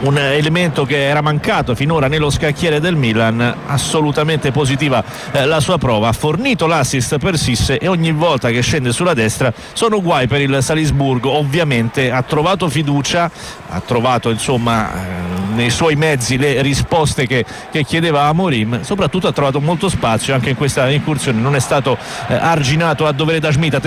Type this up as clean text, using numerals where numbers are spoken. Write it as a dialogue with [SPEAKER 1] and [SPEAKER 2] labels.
[SPEAKER 1] un elemento che era mancato finora nello scacchiere del Milan. Assolutamente positiva la sua prova, ha fornito l'assist per Sisse e ogni volta che scende sulla destra sono guai per il Salisburgo. Ovviamente ha trovato fiducia, ha trovato nei suoi mezzi le risposte che chiedeva Amorim, soprattutto ha trovato molto spazio anche in questa incursione, non è stato arginato a dovere da Schmidt.